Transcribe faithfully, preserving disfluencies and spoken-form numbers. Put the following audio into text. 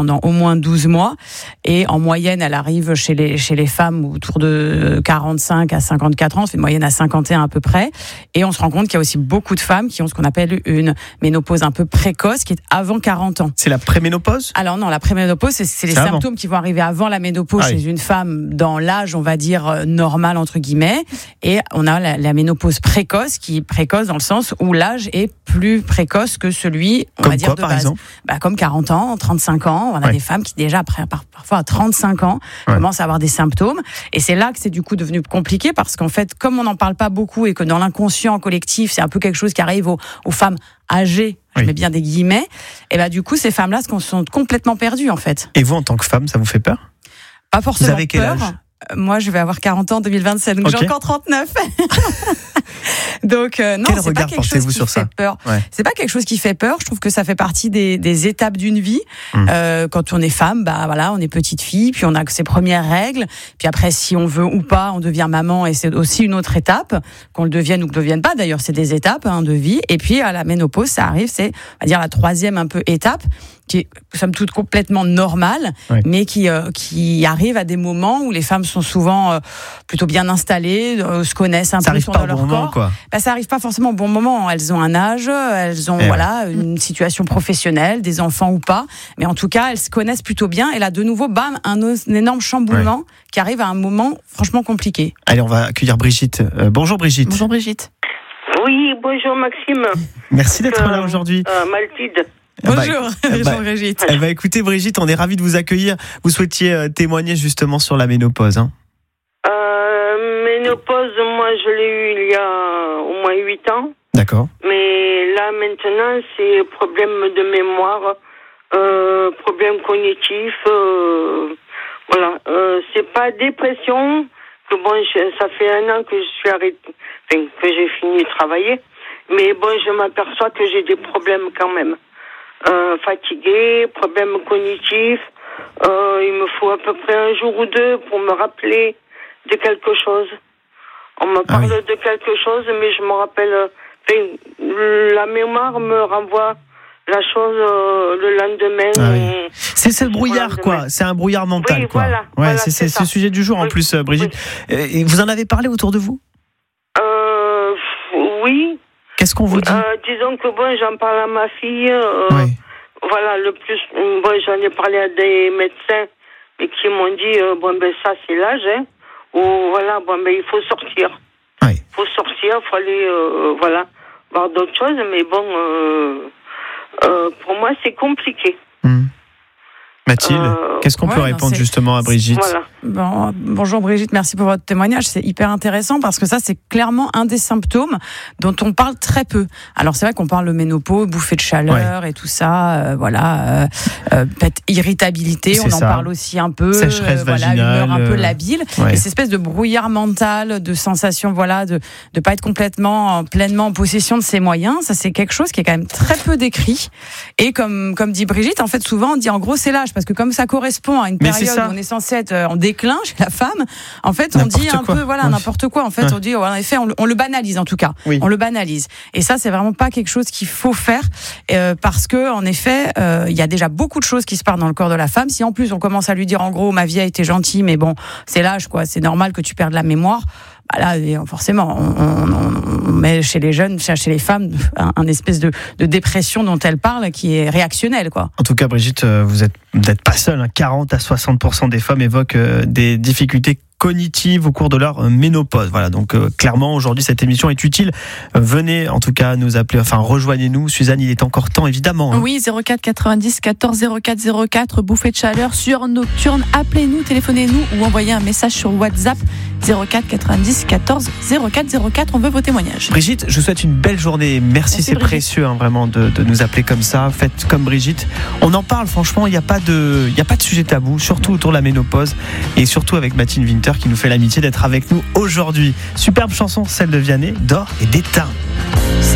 pendant au moins douze mois. Et en moyenne, elle arrive chez les, chez les femmes autour de quarante-cinq à cinquante-quatre ans. C'est une moyenne à cinquante et un à peu près. Et on se rend compte qu'il y a aussi beaucoup de femmes qui ont ce qu'on appelle une ménopause un peu précoce, qui est avant quarante ans. C'est la préménopause ? Alors non, la préménopause, c'est, c'est les c'est symptômes avant. Qui vont arriver avant la ménopause ah chez oui. une femme dans l'âge, on va dire, normal, entre guillemets. Et on a la, la ménopause précoce, qui est précoce dans le sens où l'âge est plus précoce que celui, on comme va dire, quoi, de par base. Exemple bah, comme quarante ans, trente-cinq ans. On a ouais. des femmes qui déjà, après, par, parfois à trente-cinq ans, ouais. commencent à avoir des symptômes. Et c'est là que c'est du coup devenu compliqué parce qu'en fait, comme on n'en parle pas beaucoup et que dans l'inconscient collectif, c'est un peu quelque chose qui arrive aux, aux femmes âgées, je oui. mets bien des guillemets, et bah du coup, ces femmes-là sont complètement perdues en fait. Et vous, en tant que femme, ça vous fait peur ? Pas forcément vous avez quel peur. âge ? Moi, je vais avoir quarante ans en deux mille vingt-sept, donc okay. j'ai encore trente-neuf. Donc euh, non, quel c'est regard pas quelque chose qui sur fait ça peur. Ouais. C'est pas quelque chose qui fait peur. Je trouve que ça fait partie des, des étapes d'une vie. Mmh. Euh, quand on est femme, bah voilà, on est petite fille, puis on a ses premières règles. Puis après, si on veut ou pas, on devient maman, et c'est aussi une autre étape. Qu'on le devienne ou que le devienne pas, d'ailleurs, c'est des étapes hein, de vie. Et puis à la ménopause, ça arrive, c'est on va dire la troisième un peu étape, qui est somme toute complètement normale, ouais. mais qui euh, qui arrive à des moments où les femmes sont souvent euh, plutôt bien installées, euh, se connaissent un ça peu sur dans leur bon corps. Moment, quoi. Bah, ça arrive pas forcément au bon moment. Elles ont un âge, elles ont et voilà ouais. une situation professionnelle, des enfants ou pas, mais en tout cas elles se connaissent plutôt bien. Et là de nouveau, bam, un, un énorme chamboulement ouais. qui arrive à un moment franchement compliqué. Allez, on va accueillir Brigitte. Euh, bonjour Brigitte. Bonjour Brigitte. Oui, bonjour Maxime. Merci d'être euh, là aujourd'hui. Euh, Maltide. Bonjour, bah, bonjour bah, Brigitte. Eh bah, écoutez Brigitte, on est ravis de vous accueillir. Vous souhaitiez euh, témoigner justement sur la ménopause. Hein euh, ménopause, moi je l'ai eu il y a au moins huit ans. D'accord. Mais là maintenant c'est problème de mémoire, euh, problème cognitif. Euh, voilà, euh, c'est pas dépression. Que bon, je, ça fait un an que je suis arrêtée, enfin, que j'ai fini de travailler. Mais bon, je m'aperçois que j'ai des problèmes quand même. Euh, fatiguée, problèmes cognitifs. Euh, il me faut à peu près un jour ou deux pour me rappeler de quelque chose. On me parle ah oui. de quelque chose, mais je me rappelle. Enfin, la mémoire me renvoie la chose euh, le lendemain. Ah oui. C'est ce brouillard, quoi. C'est un brouillard mental, oui, quoi. Voilà, ouais, voilà, c'est, c'est, c'est ce sujet du jour oui, en plus, euh, Brigitte. Oui. Et vous en avez parlé autour de vous ? Euh, oui. Qu'est-ce qu'on vous dit ? euh, Disons que bon, j'en parle à ma fille. Euh, oui. Voilà, le plus. Bon, j'en ai parlé à des médecins, mais qui m'ont dit euh, bon ben ça c'est l'âge, hein. Ou voilà, bon ben il faut sortir. Il oui. faut sortir, il faut aller euh, voilà voir d'autres choses, mais bon, euh, euh, pour moi c'est compliqué. Mmh. Mathilde, euh, qu'est-ce qu'on ouais, peut non, répondre c'est, justement à Brigitte ? Voilà. Bon, bonjour Brigitte, merci pour votre témoignage. C'est hyper intéressant parce que ça, c'est clairement un des symptômes dont on parle très peu. Alors c'est vrai qu'on parle de ménopause, bouffée de chaleur ouais. et tout ça, euh, voilà, euh, euh, peut-être irritabilité, c'est on en ça. parle aussi un peu, sécheresse euh, voilà, vaginale, humeur un peu euh... labile, ouais. et cette espèce de brouillard mental, de sensation, voilà, de de pas être complètement, pleinement en possession de ses moyens. Ça, c'est quelque chose qui est quand même très peu décrit. Et comme comme dit Brigitte, en fait, souvent on dit en gros c'est l'âge parce que comme ça correspond à une période où on est censé être en déclin chez la femme, en fait on n'importe dit un quoi. peu voilà ouais. n'importe quoi en fait ouais. on dit en effet on le, on le banalise en tout cas oui. on le banalise et ça c'est vraiment pas quelque chose qu'il faut faire euh, parce que en effet il euh, y a déjà beaucoup de choses qui se passent dans le corps de la femme. Si en plus on commence à lui dire en gros ma vieille t'es gentille mais bon c'est l'âge quoi, c'est normal que tu perdes la mémoire, bah là forcément on, on, on met chez les jeunes, chez les femmes un, un espèce de, de dépression dont elle parle qui est réactionnelle quoi. En tout cas Brigitte, vous êtes vous n'êtes pas seule, hein. quarante à soixante pour cent des femmes évoquent euh, des difficultés cognitives au cours de leur ménopause. Voilà, donc euh, clairement aujourd'hui cette émission est utile. Euh, venez en tout cas nous appeler, enfin rejoignez-nous. Suzanne, il est encore temps évidemment. Hein. Oui, zéro quatre quatre-vingt-dix quatorze zéro quatre zéro quatre, bouffée de chaleur sur Nocturne. Appelez-nous, téléphonez-nous ou envoyez un message sur WhatsApp zéro quatre quatre-vingt-dix quatorze zéro quatre zéro quatre. On veut vos témoignages. Brigitte, je vous souhaite une belle journée. Merci, Merci c'est Brigitte. précieux hein, vraiment de, de nous appeler comme ça. Faites comme Brigitte. On en parle franchement, il n'y a pas de, il y a pas de sujet tabou, surtout autour de la ménopause et surtout avec Mathilde Winter qui nous fait l'amitié d'être avec nous aujourd'hui. Superbe chanson, celle de Vianney, d'Or et d'étain.